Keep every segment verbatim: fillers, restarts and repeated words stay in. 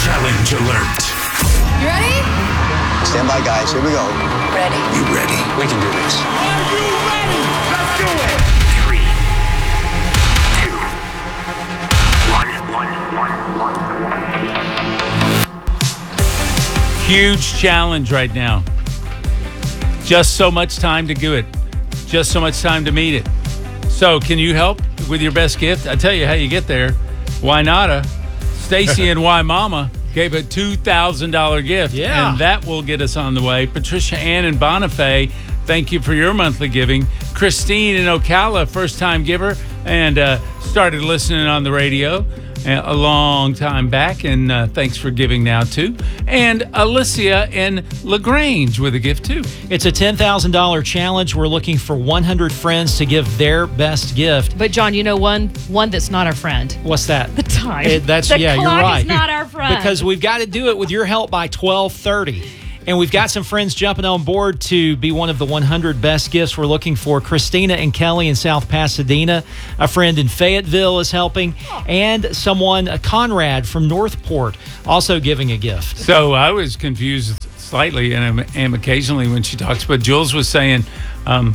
Challenge alert. You ready? Stand by, guys. Here we go. Ready. You ready? We can do this. Are you ready? Let's do it. Three, two, one, one, one, one. Huge challenge right now. Just so much time to do it. Just so much time to meet it. So, can you help with your best gift? I tell you how you get there. Why not? Stacy and Why Mama gave a two thousand dollars gift. Yeah. And that will get us on the way. Patricia Ann and Bonifay, thank you for your monthly giving. Christine in Ocala, first-time giver, and uh, started listening on the radio a long time back, and uh, thanks for giving now, too. And Alicia in LaGrange with a gift, too. It's a ten thousand dollars challenge. We're looking for one hundred friends to give their best gift. But, John, you know one one that's not our friend. What's that? The time. It, that's the yeah, you're clock right. is not our friend. Because we've got to do it with your help by twelve thirty. And we've got some friends jumping on board to be one of the one hundred best gifts we're looking for. Christina and Kelly in South Pasadena. A friend in Fayetteville is helping. And someone, uh, Conrad from Northport, also giving a gift. So I was confused slightly, and am, am occasionally when she talks, but Jules was saying, um,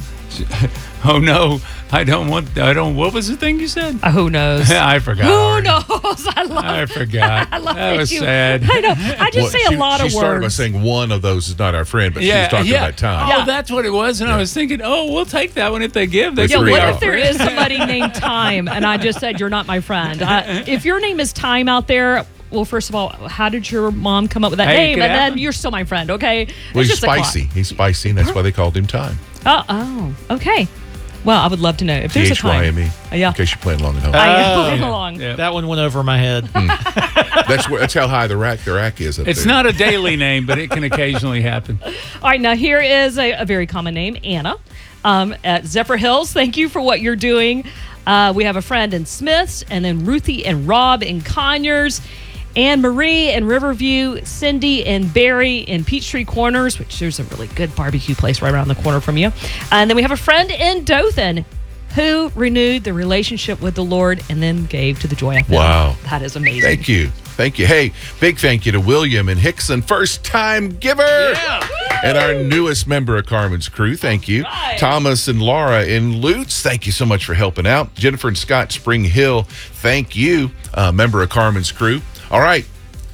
oh, no, I don't want, I don't, what was the thing you said? Uh, who knows? I forgot. Who already. knows? I love I forgot. I love That was you. sad. I know. I just Well, say she, a lot she of started by words. saying one of those is not our friend, but she was talking yeah. about time. Oh, Yeah. that's what it was. And I was thinking, oh, we'll take that one if they give. They Let's Yeah, can read what it if out. there is somebody named Time and I just said you're not my friend? Uh, if your name is Time out there, well, first of all, how did your mom come up with that Hey, it name? could And happen. then you're still my friend, okay? Well, It's he's just a clock. spicy. He's spicy, and that's why they called him Time. Oh, oh, okay. Well, I would love to know if T there's a H Y M E. time. Uh, yeah. In case you're playing along at home. I am Oh, playing yeah. along. Yeah. That one went over my head. That's where, that's how high the rack the rack is up It's there. not a daily name, but it can occasionally happen. All right, now here is a, a very common name, Anna, um, at Zephyr Hills. Thank you for what you're doing. Uh, we have a friend in Smiths, and then Ruthie and Rob in Conyers, Anne Marie in Riverview, Cindy and Barry in Peachtree Corners, which there's a really good barbecue place right around the corner from you. And then we have a friend in Dothan who renewed the relationship with the Lord and then gave to the Joy F M. Wow. That is amazing. Thank you. Thank you. Hey, big thank you to William and Hickson, first-time giver. And our newest member of Carmen's crew, thank you. Right. Thomas and Laura in Lutz, thank you so much for helping out. Jennifer and Scott Spring Hill, thank you, uh, member of Carmen's crew. All right,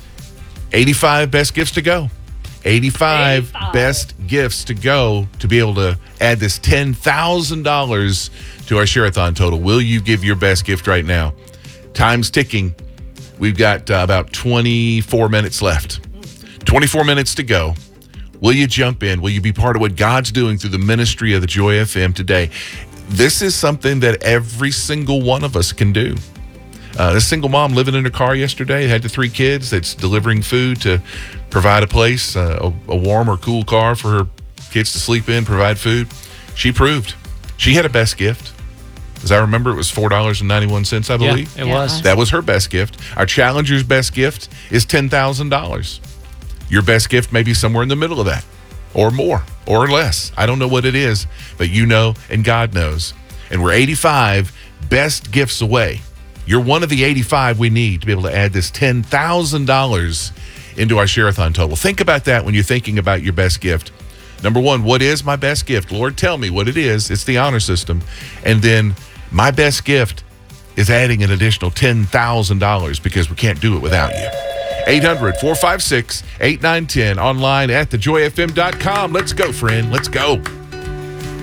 eighty-five best gifts to go. eighty-five, eighty-five best gifts to go to be able to add this ten thousand dollars to our Share-a-thon total. Will you give your best gift right now? Time's ticking. We've got uh, about twenty-four minutes left. twenty-four minutes to go. Will you jump in? Will you be part of what God's doing through the ministry of the Joy F M today? This is something that every single one of us can do. Uh, this single mom living in her car yesterday, had the three kids, that's delivering food to provide a place, uh, a, a warm or cool car for her kids to sleep in, provide food. She proved. She had a best gift. As I remember, it was four dollars and ninety-one cents, I believe. Yeah, it Yeah. was. That was her best gift. Our challenger's best gift is ten thousand dollars. Your best gift may be somewhere in the middle of that, or more, or less. I don't know what it is, but you know and God knows. And we're eighty-five best gifts away. You're one of the eighty-five we need to be able to add this ten thousand dollars into our Share-a-thon total. Think about that when you're thinking about your best gift. Number one, what is my best gift? Lord, tell me what it is. It's the honor system. And then my best gift is adding an additional ten thousand dollars because we can't do it without you. eight hundred, four five six, eight nine one zero, online at the joy f m dot com. Let's go, friend. Let's go.